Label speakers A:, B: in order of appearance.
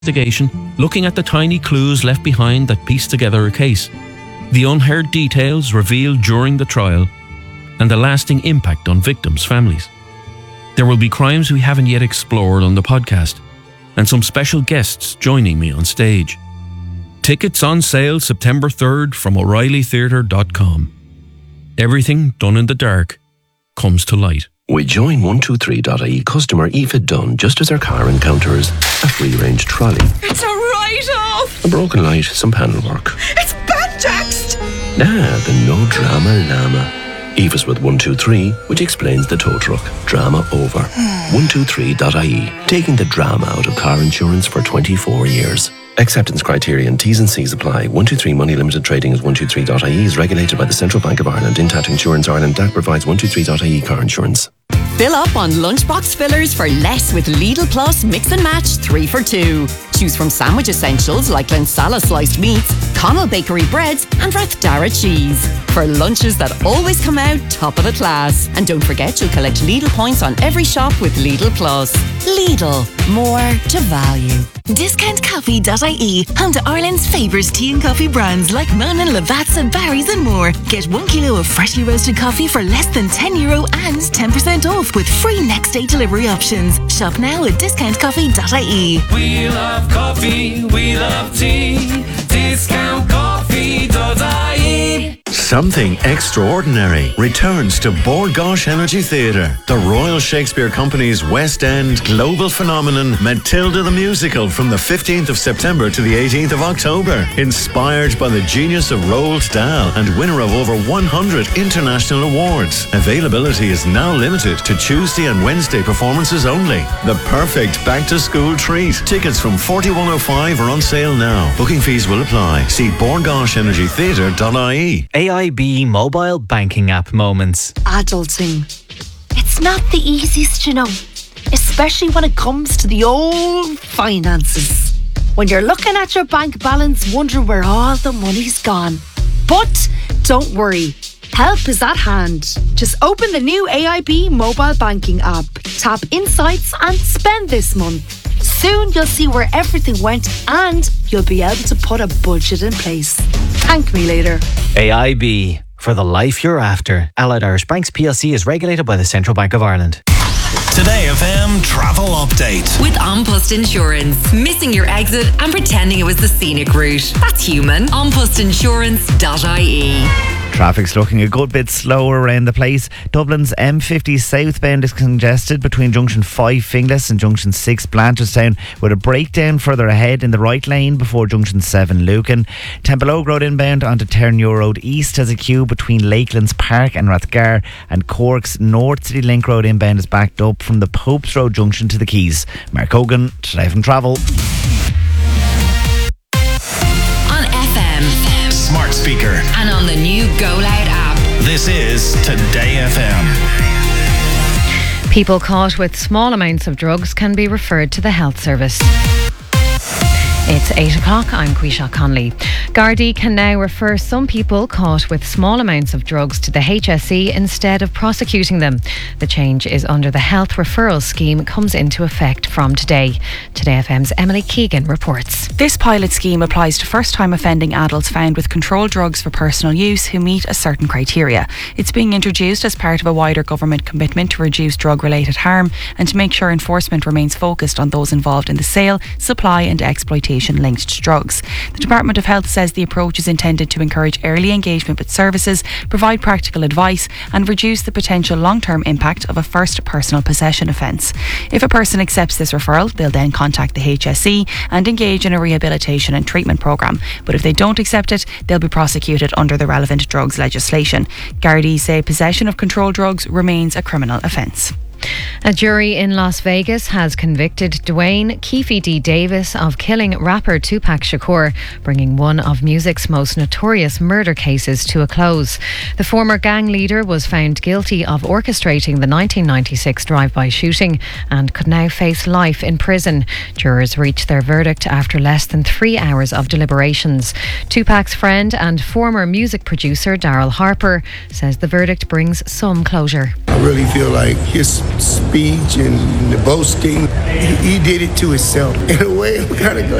A: investigation, looking at the tiny clues left behind that piece together a case, the unheard details revealed during the trial, and the lasting impact on victims' families. There will be crimes we haven't yet explored on the podcast, and some special guests joining me on stage. Tickets on sale September 3rd from O'ReillyTheatre.com. Everything done in the dark comes to light.
B: We join 123.ie customer Aoife Dunn just as her car encounters a free-range trolley.
C: It's a write-off!
B: A broken light, some panel work.
C: It's back-taxed!
B: The no drama llama. Aoife's with 123, which explains the tow truck. Drama over. 123.ie, taking the drama out of car insurance for 24 years. Acceptance criteria and T's and C's apply. 123 Money Limited Trading as 123.ie is regulated by the Central Bank of Ireland. Intact Insurance Ireland DAC provides 123.ie car insurance.
D: Fill up on lunchbox fillers for less with Lidl Plus Mix and Match 3 for 2. Choose from sandwich essentials like Glensala sliced meats, Connell Bakery breads and Rathdara cheese. For lunches that always come out top of the class. And don't forget you'll collect Lidl points on every shop with Lidl Plus. Lidl, more to value.
E: DiscountCoffee.ie, home to Ireland's favourite tea and coffee brands like Monin, Labatt's, Barry's and more. Get 1 kilo of freshly roasted coffee for less than €10 and 10% off with free next day delivery options. Shop now at DiscountCoffee.ie.
F: We love coffee, we love tea. DiscountCoffee.ie.
G: Something extraordinary returns to Bord Gáis Energy Theatre. The Royal Shakespeare Company's West End global phenomenon Matilda the Musical from the 15th of September to the 18th of October. Inspired by the genius of Roald Dahl and winner of over 100 international awards. Availability is now limited to Tuesday and Wednesday performances only. The perfect back-to-school treat. Tickets from 41.05 are on sale now. Booking fees will apply. See BordGáisEnergyTheatre.ie.
H: AIB mobile banking app moments.
I: Adulting. It's not the easiest, you know, especially when it comes to the old finances. When you're looking at your bank balance, wondering where all the money's gone. But don't worry, help is at hand. Just open the new AIB mobile banking app, tap Insights and spend this month. Soon you'll see where everything went and you'll be able to put a budget in place. Thank me later.
H: AIB, for the life you're after. Allied Irish Banks PLC is regulated by the Central Bank of Ireland.
J: Today FM travel update.
D: With Onpost Insurance. Missing your exit and pretending it was the scenic route. That's human. Onpostinsurance.ie.
K: Traffic's looking a good bit slower around the place. Dublin's M50 southbound is congested between Junction 5 Finglas and Junction 6 Blanchardstown, with a breakdown further ahead in the right lane before Junction 7 Lucan. Templeogue Road inbound onto Terranure Road East has a queue between Lakelands Park and Rathgar, and Cork's North City Link Road inbound is backed up from the Popes Road junction to the Quays. Mark Hogan, Today from Travel.
J: Smart speaker
D: and on the new Go Loud app.
J: This is Today FM.
L: People caught with small amounts of drugs can be referred to the health service. It's 8 o'clock, I'm Quisha Conley. Gardaí can now refer some people caught with small amounts of drugs to the HSE instead of prosecuting them. The change is under the Health Referral Scheme, comes into effect from today. Today FM's Emily Keegan reports.
M: This pilot scheme applies to first-time offending adults found with controlled drugs for personal use who meet a certain criteria. It's being introduced as part of a wider government commitment to reduce drug-related harm and to make sure enforcement remains focused on those involved in the sale, supply and exploitation linked to drugs. The Department of Health says the approach is intended to encourage early engagement with services, provide practical advice and reduce the potential long-term impact of a first personal possession offence. If a person accepts this referral, they'll then contact the HSE and engage in a rehabilitation and treatment programme. But if they don't accept it, they'll be prosecuted under the relevant drugs legislation. Gardaí say possession of controlled drugs remains a criminal offence.
L: A jury in Las Vegas has convicted Dwayne Keefe D. Davis of killing rapper Tupac Shakur, bringing one of music's most notorious murder cases to a close. The former gang leader was found guilty of orchestrating the 1996 drive-by shooting and could now face life in prison. Jurors reached their verdict after less than 3 hours of deliberations. Tupac's friend and former music producer Daryl Harper says the verdict brings some closure.
N: I really feel like his speech and the boasting. He did it to himself. In a way, I'm kind of glad.